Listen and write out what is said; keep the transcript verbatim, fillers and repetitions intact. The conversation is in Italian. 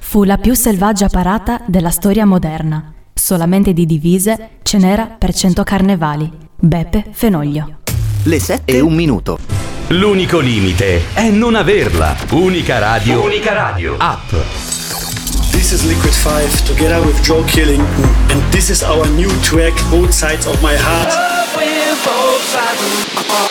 Fu la più selvaggia parata della storia moderna. Solamente di divise ce n'era per cento carnevali. Beppe Fenoglio. Le sette e un minuto. L'unico limite è non averla. Unica radio. Unica radio. App. This is Liquid five together with Joe Killington, and this is our new track, Both Sides of My Heart.